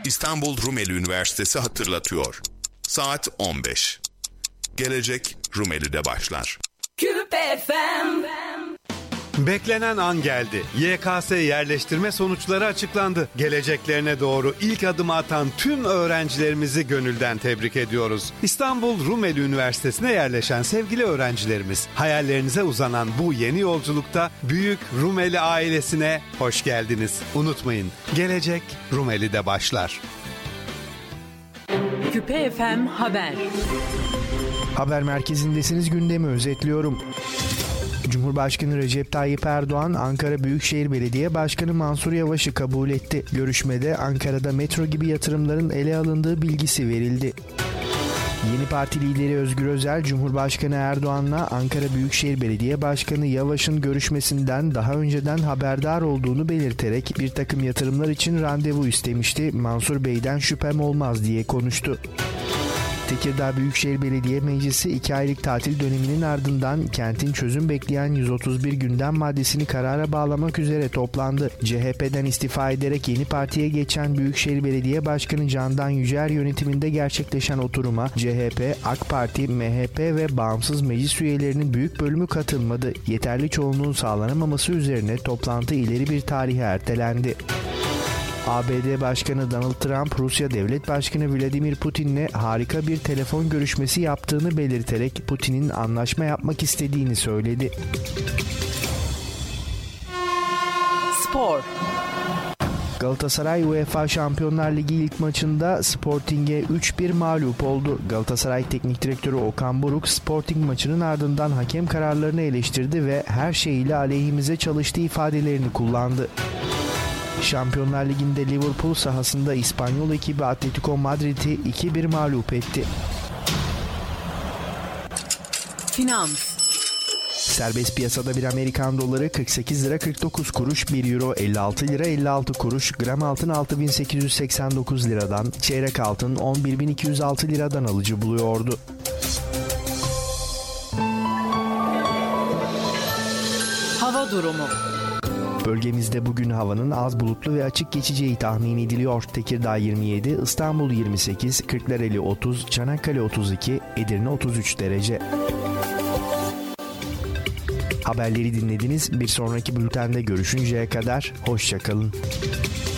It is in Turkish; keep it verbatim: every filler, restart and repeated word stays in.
İstanbul Rumeli Üniversitesi hatırlatıyor. Saat on beş. Gelecek Rumeli'de başlar. Küpe F M. Beklenen an geldi. Y K S yerleştirme sonuçları açıklandı. Geleceklerine doğru ilk adımı atan tüm öğrencilerimizi gönülden tebrik ediyoruz. İstanbul Rumeli Üniversitesi'ne yerleşen sevgili öğrencilerimiz, hayallerinize uzanan bu yeni yolculukta Büyük Rumeli ailesine hoş geldiniz. Unutmayın, gelecek Rumeli'de başlar. Küpe F M Haber. Haber merkezindesiniz, gündemi özetliyorum. Cumhurbaşkanı Recep Tayyip Erdoğan, Ankara Büyükşehir Belediye Başkanı Mansur Yavaş'ı kabul etti. Görüşmede Ankara'da metro gibi yatırımların ele alındığı bilgisi verildi. Yeni Parti lideri Özgür Özel, Cumhurbaşkanı Erdoğan'la Ankara Büyükşehir Belediye Başkanı Yavaş'ın görüşmesinden daha önceden haberdar olduğunu belirterek bir takım yatırımlar için randevu istemişti. Mansur Bey'den şüphem olmaz diye konuştu. Tekirdağ Büyükşehir Belediye Meclisi iki aylık tatil döneminin ardından kentin çözüm bekleyen yüz otuz bir gündem maddesini karara bağlamak üzere toplandı. C H P'den istifa ederek yeni partiye geçen Büyükşehir Belediye Başkanı Candan Yücel yönetiminde gerçekleşen oturuma C H P, AK Parti, M H P ve bağımsız meclis üyelerinin büyük bölümü katılmadı. Yeterli çoğunluğun sağlanamaması üzerine toplantı ileri bir tarihe ertelendi. A B D Başkanı Donald Trump, Rusya Devlet Başkanı Vladimir Putin'le harika bir telefon görüşmesi yaptığını belirterek Putin'in anlaşma yapmak istediğini söyledi. Spor. Galatasaray UEFA Şampiyonlar Ligi ilk maçında Sporting'e üç bir mağlup oldu. Galatasaray Teknik Direktörü Okan Buruk, Sporting maçının ardından hakem kararlarını eleştirdi ve her şeyiyle aleyhimize çalıştığı ifadelerini kullandı. Şampiyonlar Ligi'nde Liverpool sahasında İspanyol ekibi Atletico Madrid'i iki bir mağlup etti. Finans. Serbest piyasada bir Amerikan doları kırk sekiz lira kırk dokuz kuruş, bir euro elli altı lira elli altı kuruş, gram altın altı bin sekiz yüz seksen dokuz liradan, çeyrek altın on bir bin iki yüz altı liradan alıcı buluyordu. Hava durumu. Bölgemizde bugün havanın az bulutlu ve açık geçeceği tahmin ediliyor. Tekirdağ yirmi yedi, İstanbul yirmi sekiz, Kırklareli otuz, Çanakkale otuz iki, Edirne otuz üç derece. Haberleri dinlediniz. Bir sonraki bültende görüşünceye kadar hoşça kalın.